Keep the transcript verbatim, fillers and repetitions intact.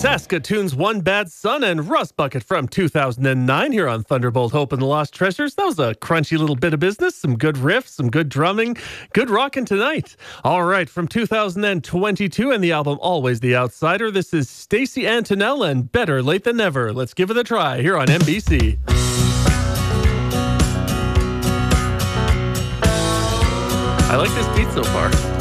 Saskatoon's One Bad Son and Rust Bucket from two thousand nine here on Thunderbolt Hope and the Lost Treasures. That was a crunchy little bit of business, some good riffs, some good drumming, good rocking tonight. All right, from two thousand twenty-two and the album Always the Outsider, this is Stacey Antonell and Better Late Than Never. Let's give it a try here on M B C. I like this beat so far.